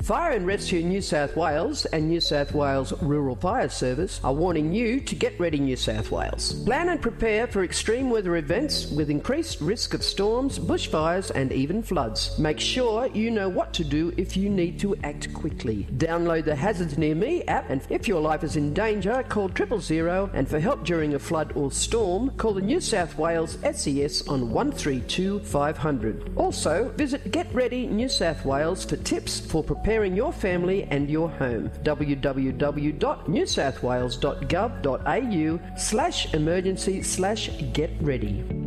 Fire and Rescue New South Wales and New South Wales Rural Fire Service are warning you to get ready, New South Wales. Plan and prepare for extreme weather events with increased risk of storms, bushfires and even floods. Make sure you know what to do if you need to act quickly. Download the Hazards Near Me app, and if your life is in danger, call 000, and for help during a flood or storm, call the New South Wales SES on 132 500. Also, visit Get Ready New South Wales for tips for preparing your family and your home. www.newsouthwales.gov.au/emergency/get ready.